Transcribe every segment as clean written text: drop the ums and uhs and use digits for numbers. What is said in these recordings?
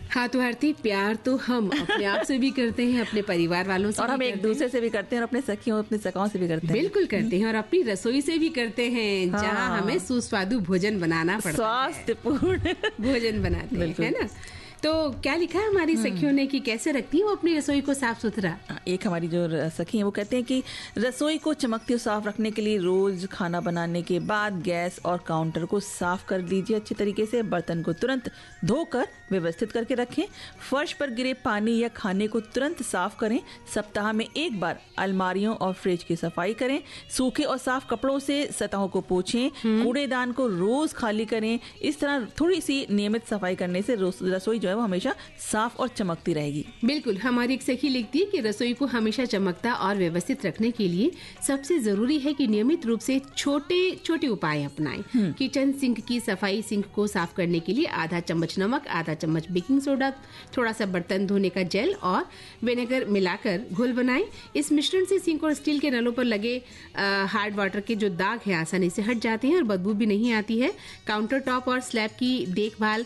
हाँ तो आरती, प्यार तो हम अपने आप से भी करते हैं, अपने परिवार वालों से और हम भी एक दूसरे से भी करते हैं और अपने सखियों अपने सखाओं से भी करते हैं। बिल्कुल करते हैं और अपनी रसोई से भी करते हैं, जहाँ हमें सुस्वादु भोजन बनाना पड़ता है, स्वास्थ्यपूर्ण भोजन बनाते हैं, है ना। तो क्या लिखा है हमारी सखियों ने कि कैसे रखती है वो अपनी रसोई को साफ सुथरा। एक हमारी जो सखी है वो कहते हैं कि रसोई को चमकती और साफ रखने के लिए रोज खाना बनाने के बाद गैस और काउंटर को साफ कर लीजिए अच्छे तरीके से। बर्तन को तुरंत धोकर व्यवस्थित करके रखें। फर्श पर गिरे पानी या खाने को तुरंत साफ करें। सप्ताह में एक बार अलमारियों और फ्रिज की सफाई करें। सूखे और साफ कपड़ों से सतहों को पोंछें। कूड़ेदान को रोज खाली करें। इस तरह थोड़ी सी नियमित सफाई करने से रसोई वो हमेशा साफ और चमकती रहेगी। बिल्कुल, हमारी एक सखी लिखती है कि रसोई को हमेशा चमकता और व्यवस्थित रखने के लिए सबसे जरूरी है कि नियमित रूप से छोटे छोटे उपाय अपनाएं। किचन सिंक की सफाई, सिंक को साफ करने के लिए आधा चम्मच नमक, आधा चम्मच बेकिंग सोडा, थोड़ा सा बर्तन धोने का जेल और विनेगर मिलाकर घोल बनाएं। इस मिश्रण से सिंक और स्टील के नलों पर लगे हार्ड वाटर के जो दाग हैं आसानी से हट जाते हैं और बदबू भी नहीं आती है। काउंटर टॉप और स्लैब की देखभाल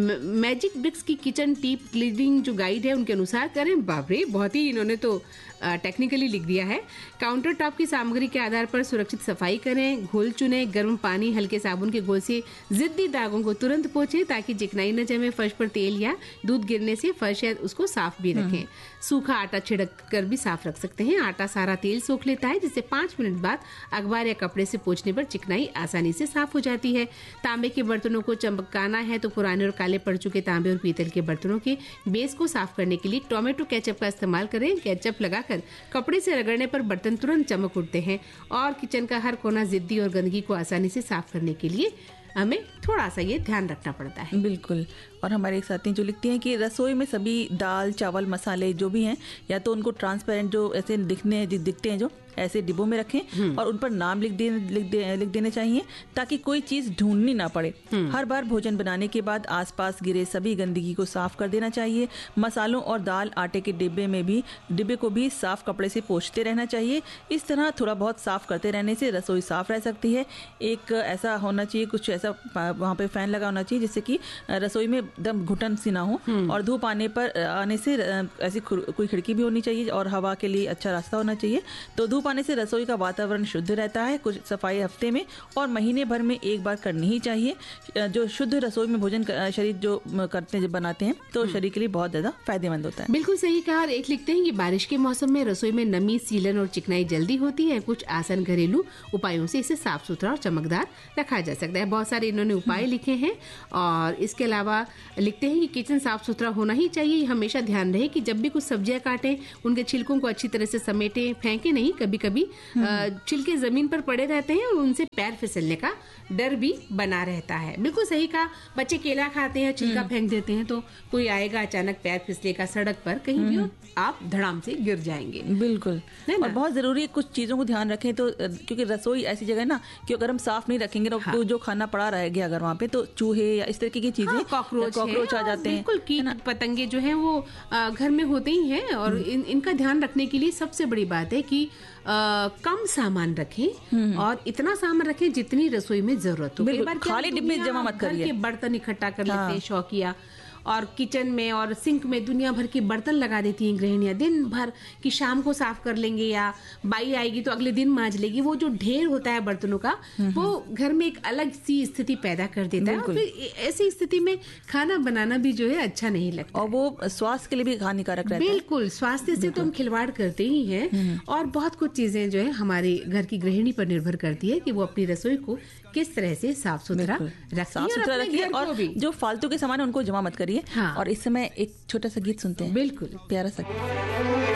मैजिक ब्रिक्स की किचन टीप क्लीनिंग जो गाइड है उनके अनुसार करें। बाप रे, बहुत ही इन्होंने तो टेक्निकली लिख दिया है। काउंटर टॉप की सामग्री के आधार पर सुरक्षित सफाई करें। घोल चुने, गर्म पानी, हल्के साबुन के घोल से जिद्दी दागों को तुरंत पोंछें ताकि चिकनाई न जमे। फर्श पर तेल या दूध गिरने से फर्श या उसको साफ भी रखें। सूखा आटा छिड़क कर भी साफ रख सकते हैं। आटा सारा तेल सोख लेता है, जिससे 5 मिनट बाद अखबार या कपड़े से पोंछने पर चिकनाई आसानी से साफ हो जाती है। तांबे के बर्तनों को चमकाना है तो पुराने और काले पड़ चुके तांबे और पीतल के बर्तनों के बेस को साफ करने के लिए टोमेटो केचप का इस्तेमाल करें। केचप लगाकर कपड़े से रगड़ने पर बर्तन तुरंत चमक उठते हैं और किचन का हर कोना जिद्दी और गंदगी को आसानी से साफ करने के लिए हमें थोड़ा सा ये ध्यान रखना पड़ता है। बिल्कुल। और हमारे एक साथी जो लिखती हैं कि रसोई में सभी दाल, चावल, मसाले जो भी हैं या तो उनको ट्रांसपेरेंट जो ऐसे दिखते हैं जो ऐसे डिब्बों में रखें और उन पर नाम लिख देने चाहिए ताकि कोई चीज ढूंढनी ना पड़े। हर बार भोजन बनाने के बाद आसपास गिरे सभी गंदगी को साफ कर देना चाहिए। मसालों और दाल, आटे के डिब्बे को भी साफ कपड़े से पोंछते रहना चाहिए। इस तरह थोड़ा बहुत साफ करते रहने से रसोई साफ रह सकती है। एक ऐसा होना चाहिए, कुछ ऐसा वहाँ पे फैन लगा होना चाहिए जिससे कि रसोई में एकदम घुटन सी ना हो और धूप आने से ऐसी कोई खिड़की भी होनी चाहिए और हवा के लिए अच्छा रास्ता होना चाहिए। तो धूप आने से रसोई का वातावरण शुद्ध रहता है। कुछ सफाई हफ्ते में और महीने भर में एक बार करनी ही चाहिए। जो शुद्ध रसोई में भोजन शरीर जो करते हैं, जब बनाते हैं तो शरीर के लिए बहुत ज्यादा फायदेमंद होता है। बिल्कुल सही कहा। और एक लिखते हैं कि बारिश के मौसम में रसोई में नमी, सीलन और चिकनाई जल्दी होती है। कुछ आसान घरेलू उपायों से इसे साफ सुथरा और चमकदार रखा जा सकता है। बहुत सारे इन्होंने उपाय लिखे हैं और इसके अलावा लिखते हैं कि किचन साफ सुथरा होना ही चाहिए। हमेशा ध्यान रहे कि जब भी कुछ सब्जियां काटें उनके छिलकों को अच्छी तरह से समेटें, फेंके नहीं। कभी कभी छिलके जमीन पर पड़े रहते हैं और उनसे पैर फिसलने का डर भी बना रहता है। बिल्कुल सही कहा। बच्चे केला खाते हैं, छिलका फेंक देते हैं तो कोई आएगा, अचानक पैर फिसलेगा सड़क पर कहीं भी, आप धड़ाम से गिर जाएंगे। बिल्कुल। और बहुत जरूरी है कुछ चीजों को ध्यान रखें तो, क्योंकि रसोई ऐसी जगह है ना कि अगर हम साफ नहीं रखेंगे तो जो खाना पड़ा रहेगा अगर वहाँ पे तो चूहे या इस तरीके की चीजें, कॉकरोच आ जाते हैं। बिल्कुल, कीट पतंगे जो है वो घर में होते ही हैं और इनका ध्यान रखने के लिए सबसे बड़ी बात है कि कम सामान रखें और इतना सामान रखें जितनी रसोई में जरूरत हो। बिल्कुल, खाली डिब्बे जमा मत करिए। बर्तन इकट्ठा कर लेते हैं शौकिया, और किचन में और सिंक में दुनिया भर के बर्तन लगा देती हैं गृहिणियां दिन भर कि शाम को साफ कर लेंगे या बाई आएगी तो अगले दिन मांज लेगी। वो जो ढेर होता है बर्तनों का वो घर में एक अलग सी स्थिति पैदा कर देता है और फिर ऐसी स्थिति में खाना बनाना भी जो है अच्छा नहीं लगता और वो स्वास्थ्य के लिए भी हानिकारक रहता है। बिल्कुल, स्वास्थ्य से तो हम खिलवाड़ करते ही हैं और बहुत कुछ चीजें जो है हमारे घर की गृहिणी पर निर्भर करती है कि वो अपनी रसोई को किस तरह से साफ सुथरा रखिए और जो फालतू के सामान है उनको जमा मत करिए। और इस समय एक छोटा सा गीत सुनते हैं। बिल्कुल, प्यारा सा।